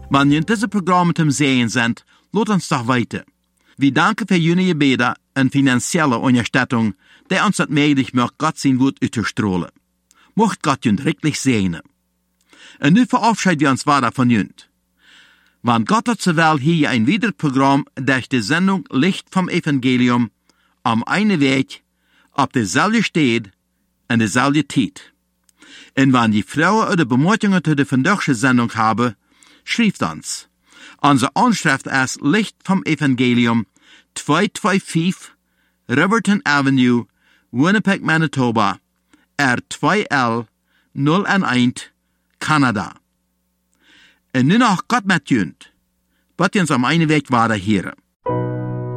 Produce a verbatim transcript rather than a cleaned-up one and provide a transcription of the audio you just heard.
Wenn ihr diese Programme zum Sehen sind, lasst uns doch weiter. Wir danken für jene Gebete und finanzielle Unterstützung, die uns das möglich macht, Gott sein Wort auszustrahlen. Mocht Gott uns wirklich segnen. Und nun verabschieden wir uns weiter von jünd. Wann Gott hat zur Welt hier ein weiteres Programm durch die Sendung Licht vom Evangelium am einen Weg, auf derselbe Stelle und derselbe Zeit. Und wenn die Frauen oder Bemerkungen zu der vandaagse Sendung haben, schreibt uns. Unsere Anschrift ist Licht vom Evangelium, zweihunderfünfundzweißig Riverton Avenue, Winnipeg, Manitoba, R zwei L null eins, Kanada. Und nun noch Gott mit jünd, wird uns am einen Weg weiter hören.